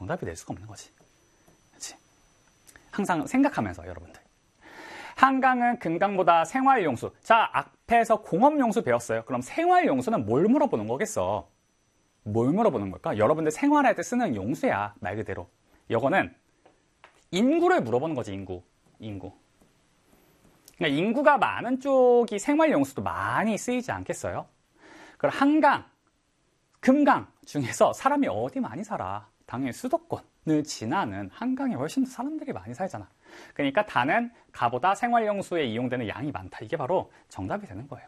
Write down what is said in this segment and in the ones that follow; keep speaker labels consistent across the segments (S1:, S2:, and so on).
S1: 정답이 될 수가 없는 거지. 그렇지? 항상 생각하면서 여러분들. 한강은 금강보다 생활용수. 자, 앞에서 공업용수 배웠어요. 그럼 생활용수는 뭘 물어보는 거겠어? 뭘 물어보는 걸까? 여러분들 생활할 때 쓰는 용수야, 말 그대로. 이거는 인구를 물어보는 거지, 인구. 그러니까 인구가 많은 쪽이 생활용수도 많이 쓰이지 않겠어요? 그럼 한강, 금강 중에서 사람이 어디 많이 살아? 당연히 수도권을 지나는 한강에 훨씬 더 사람들이 많이 살잖아. 그러니까 다는 가보다 생활용수에 이용되는 양이 많다. 이게 바로 정답이 되는 거예요.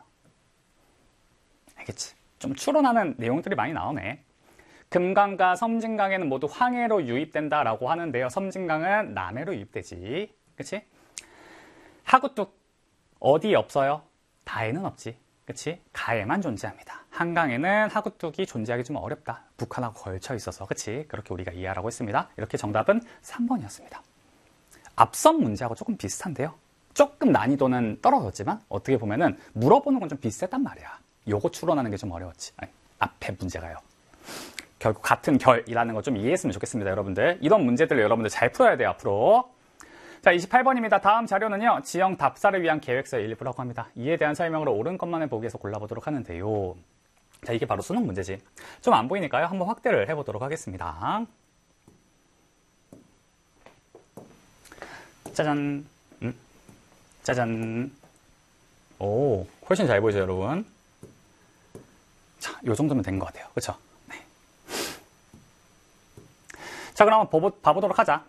S1: 알겠지? 좀 추론하는 내용들이 많이 나오네. 금강과 섬진강에는 모두 황해로 유입된다라고 하는데요. 섬진강은 남해로 유입되지. 그치? 하구뚝 어디에 없어요? 다에는 없지. 그치? 가에만 존재합니다. 한강에는 하구뚝이 존재하기 좀 어렵다. 북한하고 걸쳐 있어서. 그치? 그렇게 우리가 이해하라고 했습니다. 이렇게 정답은 3번이었습니다. 앞선 문제하고 조금 비슷한데요. 조금 난이도는 떨어졌지만 어떻게 보면은 물어보는 건 좀 비슷했단 말이야. 요거 추론하는 게 좀 어려웠지. 아니, 앞에 문제가요. 결국 같은 결이라는 거 좀 이해했으면 좋겠습니다, 여러분들. 이런 문제들을 여러분들 잘 풀어야 돼요, 앞으로. 자, 28번입니다. 다음 자료는요, 지형 답사를 위한 계획서의 일부라고 합니다. 이에 대한 설명으로 옳은 것만을 보기 위해서 골라보도록 하는데요. 자, 이게 바로 수능 문제지. 좀 안 보이니까요, 한번 확대를 해보도록 하겠습니다. 짜잔. 짜잔. 오, 훨씬 잘 보이죠, 여러분? 자, 요 정도면 된 것 같아요. 그쵸? 네. 자, 그럼 한번 봐보도록 하자.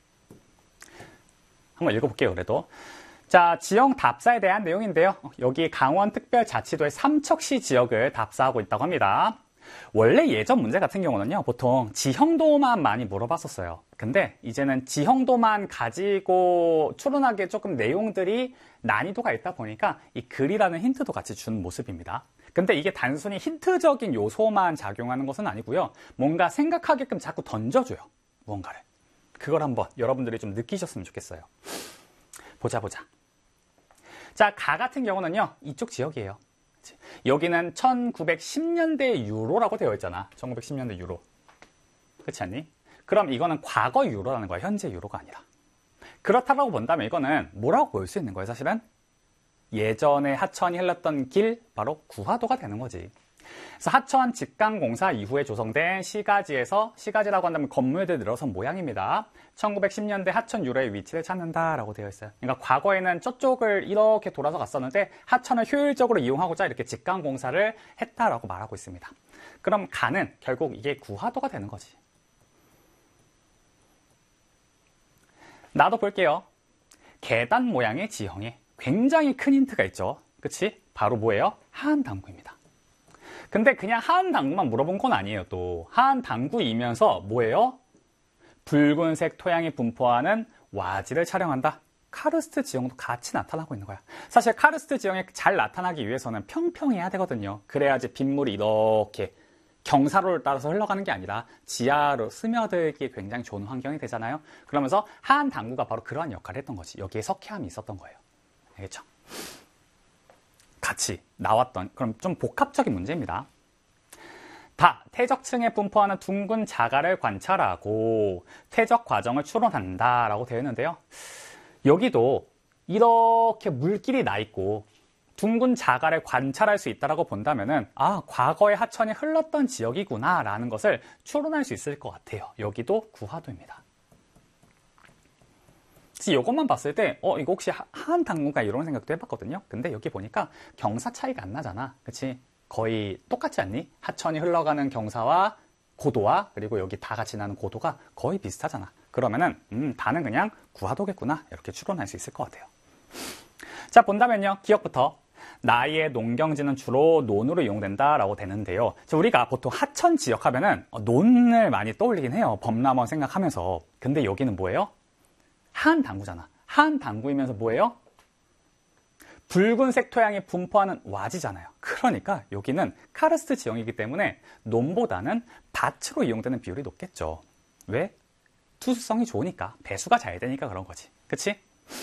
S1: 한번 읽어볼게요, 그래도. 자, 지형 답사에 대한 내용인데요. 여기 강원특별자치도의 삼척시 지역을 답사하고 있다고 합니다. 원래 예전 문제 같은 경우는요, 보통 지형도만 많이 물어봤었어요. 근데 이제는 지형도만 가지고 추론하기에 조금 내용들이 난이도가 있다 보니까 이 글이라는 힌트도 같이 준 모습입니다. 근데 이게 단순히 힌트적인 요소만 작용하는 것은 아니고요. 뭔가 생각하게끔 자꾸 던져줘요. 무언가를. 그걸 한번 여러분들이 좀 느끼셨으면 좋겠어요. 보자. 자, 가 같은 경우는요, 이쪽 지역이에요. 여기는 1910년대 유로라고 되어 있잖아. 1910년대 유로. 그렇지 않니? 그럼 이거는 과거 유로라는 거야. 현재 유로가 아니라. 그렇다고 본다면 이거는 뭐라고 볼 수 있는 거예요, 사실은? 예전에 하천이 흘렀던 길, 바로 구하도가 되는 거지. 그래서 하천 직강공사 이후에 조성된 시가지에서, 시가지라고 한다면 건물들 늘어선 모양입니다. 1910년대 하천 유로의 위치를 찾는다라고 되어 있어요. 그러니까 과거에는 저쪽을 이렇게 돌아서 갔었는데 하천을 효율적으로 이용하고자 이렇게 직강공사를 했다라고 말하고 있습니다. 그럼 가는 결국 이게 구하도가 되는 거지. 나도 볼게요. 계단 모양의 지형에 굉장히 큰 힌트가 있죠. 그치? 바로 뭐예요? 하안당구입니다. 근데 그냥 하안당구만 물어본 건 아니에요. 또 하안당구이면서 뭐예요? 붉은색 토양이 분포하는 와지를 촬영한다. 카르스트 지형도 같이 나타나고 있는 거야. 사실 카르스트 지형이 잘 나타나기 위해서는 평평해야 되거든요. 그래야지 빗물이 이렇게 경사로를 따라서 흘러가는 게 아니라 지하로 스며들기 굉장히 좋은 환경이 되잖아요. 그러면서 하안당구가 바로 그러한 역할을 했던 거지. 여기에 석회암이 있었던 거예요. 알겠죠? 같이 나왔던, 그럼 좀 복합적인 문제입니다. 퇴적층에 분포하는 둥근 자갈을 관찰하고 퇴적 과정을 추론한다 라고 되어 있는데요. 여기도 이렇게 물길이 나 있고 둥근 자갈을 관찰할 수 있다고 본다면은 과거에 하천이 흘렀던 지역이구나 라는 것을 추론할 수 있을 것 같아요. 여기도 구하도입니다. 이것만 봤을 때 이거 혹시 하안당구가 이런 생각도 해봤거든요. 근데 여기 보니까 경사 차이가 안 나잖아. 그치? 거의 똑같지 않니? 하천이 흘러가는 경사와 고도와 그리고 여기 다가 지나는 고도가 거의 비슷하잖아. 그러면은 다는 그냥 구하도겠구나 이렇게 추론할 수 있을 것 같아요. 자, 본다면요. 기억부터 나이의 농경지는 주로 논으로 이용된다라고 되는데요. 우리가 보통 하천 지역 하면은 논을 많이 떠올리긴 해요. 범람원 생각하면서. 근데 여기는 뭐예요? 하안당구잖아. 하안당구이면서 뭐예요? 붉은색 토양이 분포하는 와지잖아요. 그러니까 여기는 카르스트 지형이기 때문에 논보다는 밭으로 이용되는 비율이 높겠죠. 왜? 투수성이 좋으니까. 배수가 잘 되니까 그런 거지. 그치?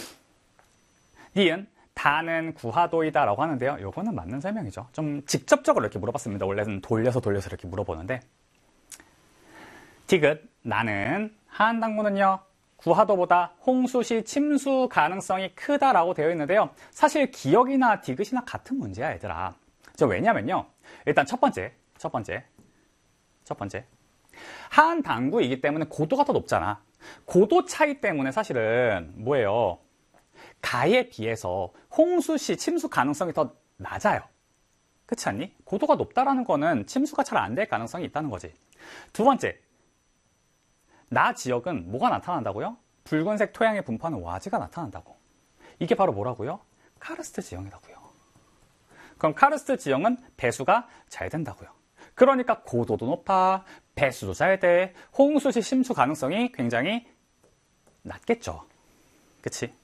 S1: 니은 다는 구하도이다 라고 하는데요. 요거는 맞는 설명이죠. 좀 직접적으로 이렇게 물어봤습니다. 원래는 돌려서 이렇게 물어보는데 디귿 나는 하한당구는요 구하도보다 홍수시 침수 가능성이 크다라고 되어 있는데요. 사실 기역이나 디귿이나 같은 문제야 얘들아. 왜냐면요. 일단 첫 번째 하한당구이기 때문에 고도가 더 높잖아. 고도 차이 때문에 사실은 뭐예요? 가에 비해서 홍수시 침수 가능성이 더 낮아요. 그렇지 않니? 고도가 높다라는 거는 침수가 잘 안 될 가능성이 있다는 거지. 두 번째, 나 지역은 뭐가 나타난다고요? 붉은색 토양에 분포하는 와지가 나타난다고. 이게 바로 뭐라고요? 카르스트 지형이라고요. 그럼 카르스트 지형은 배수가 잘 된다고요. 그러니까 고도도 높아, 배수도 잘 돼, 홍수시 침수 가능성이 굉장히 낮겠죠. 그치?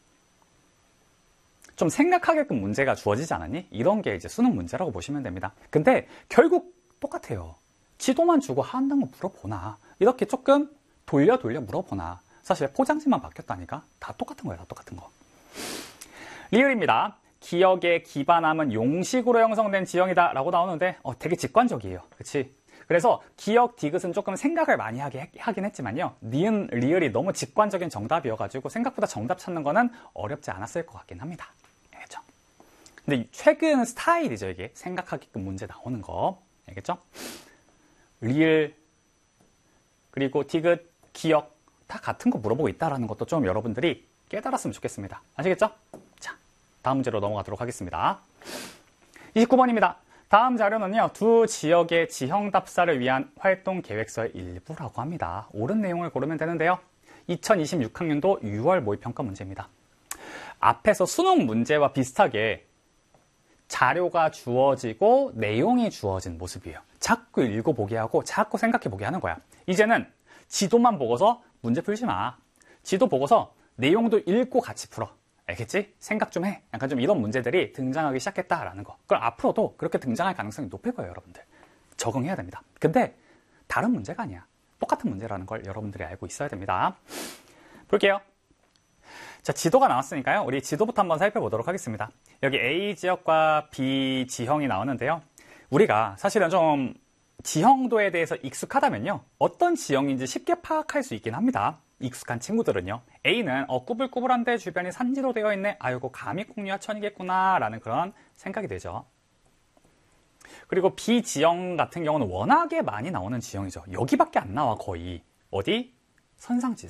S1: 좀 생각하게끔 문제가 주어지지 않았니? 이런 게 이제 수능 문제라고 보시면 됩니다. 근데 결국 똑같아요. 지도만 주고 하한당구 물어보나. 이렇게 조금 돌려 물어보나. 사실 포장지만 바뀌었다니까. 다 똑같은 거예요. 다 똑같은 거. 리을입니다. 기역의 기반함은 용식으로 형성된 지형이다 라고 나오는데 되게 직관적이에요. 그치? 그래서 기역, 디귿은 조금 생각을 많이 하긴 했지만요. 니은, 리을이 너무 직관적인 정답이어가지고 생각보다 정답 찾는 거는 어렵지 않았을 것 같긴 합니다. 알겠죠? 근데 최근 스타일이죠. 이게 생각하게끔 문제 나오는 거. 알겠죠? 리을, 그리고 디귿, 기역 다 같은 거 물어보고 있다는 것도 좀 여러분들이 깨달았으면 좋겠습니다. 아시겠죠? 자, 다음 문제로 넘어가도록 하겠습니다. 29번입니다. 다음 자료는요, 두 지역의 지형 답사를 위한 활동 계획서의 일부라고 합니다. 옳은 내용을 고르면 되는데요. 2026학년도 6월 모의평가 문제입니다. 앞에서 수능 문제와 비슷하게 자료가 주어지고 내용이 주어진 모습이에요. 자꾸 읽어보게 하고 자꾸 생각해보게 하는 거야. 이제는 지도만 보고서 문제 풀지 마. 지도 보고서 내용도 읽고 같이 풀어. 알겠지? 생각 좀 해. 약간 좀 이런 문제들이 등장하기 시작했다라는 거. 그럼 앞으로도 그렇게 등장할 가능성이 높을 거예요, 여러분들. 적응해야 됩니다. 근데 다른 문제가 아니야. 똑같은 문제라는 걸 여러분들이 알고 있어야 됩니다. 볼게요. 자, 지도가 나왔으니까요. 우리 지도부터 한번 살펴보도록 하겠습니다. 여기 A 지역과 B 지형이 나오는데요. 우리가 사실은 좀 지형도에 대해서 익숙하다면요. 어떤 지형인지 쉽게 파악할 수 있긴 합니다. 익숙한 친구들은요. A는 꾸불꾸불한데 주변이 산지로 되어 있네. 아이고 감익공유 하천이겠구나 라는 그런 생각이 되죠. 그리고 B 지형 같은 경우는 워낙에 많이 나오는 지형이죠. 여기밖에 안 나와 거의. 어디? 선상지.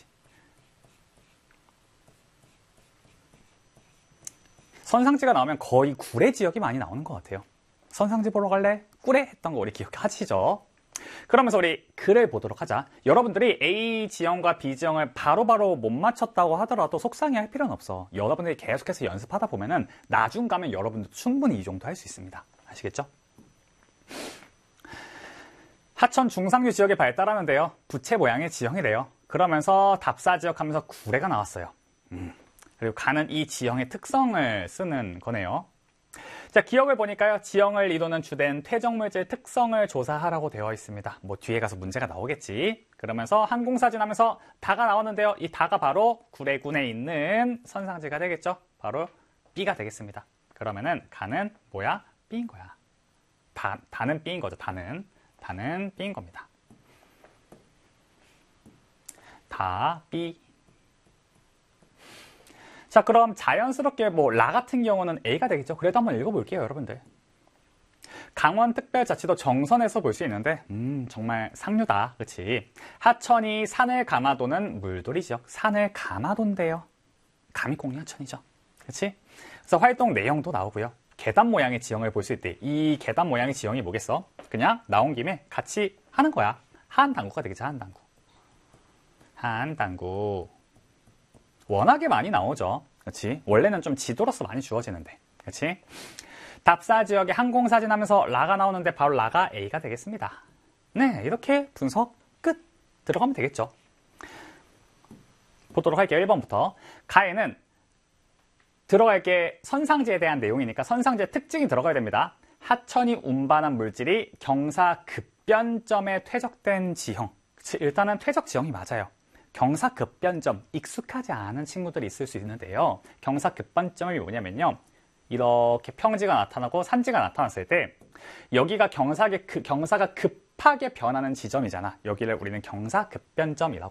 S1: 선상지가 나오면 거의 구례 지역이 많이 나오는 것 같아요. 선상지 보러 갈래? 꾸래? 했던 거 우리 기억하시죠? 그러면서 우리 글을 보도록 하자. 여러분들이 A 지형과 B 지형을 바로바로 못 맞췄다고 하더라도 속상해할 필요는 없어. 여러분들이 계속해서 연습하다 보면은 나중 가면 여러분도 충분히 이 정도 할 수 있습니다. 아시겠죠? 하천 중상류 지역에 발달하는데요. 부채 모양의 지형이래요. 그러면서 답사 지역 하면서 구례가 나왔어요. 그리고 가는 이 지형의 특성을 쓰는 거네요. 자, 기역을 보니까요. 지형을 이루는 주된 퇴적물질 특성을 조사하라고 되어 있습니다. 뭐 뒤에 가서 문제가 나오겠지. 그러면서 항공사진 하면서 다가 나왔는데요. 이 다가 바로 구례군에 있는 선상지가 되겠죠. 바로 B가 되겠습니다. 그러면은 가는 뭐야? B인 거야. 다는 B인 거죠. 다는 B인 겁니다. 다 B. 자, 그럼 자연스럽게 라 같은 경우는 A가 되겠죠. 그래도 한번 읽어볼게요, 여러분들. 강원특별자치도 정선에서 볼 수 있는데 정말 상류다. 그치? 하천이 산을 감아도는 물돌이 지역. 산을 감아돈대요. 감익공유 하천이죠. 그치? 그래서 활동 내용도 나오고요. 계단 모양의 지형을 볼 수 있대. 이 계단 모양의 지형이 뭐겠어? 그냥 나온 김에 같이 하는 거야. 하한당구가 되겠지, 하한당구. 하한당구. 워낙에 많이 나오죠. 그렇지? 원래는 좀 지도로서 많이 주어지는데. 그렇지? 답사 지역에 항공사진 하면서 라가 나오는데 바로 라가 A가 되겠습니다. 네, 이렇게 분석 끝 들어가면 되겠죠. 보도록 할게요. 1번부터. 가에는 들어갈 게 선상지에 대한 내용이니까 선상지의 특징이 들어가야 됩니다. 하천이 운반한 물질이 경사급변점에 퇴적된 지형. 그치? 일단은 퇴적 지형이 맞아요. 경사급변점, 익숙하지 않은 친구들이 있을 수 있는데요. 경사급변점이 뭐냐면요. 이렇게 평지가 나타나고 산지가 나타났을 때 여기가 경사가 급하게 변하는 지점이잖아. 여기를 우리는 경사급변점이라고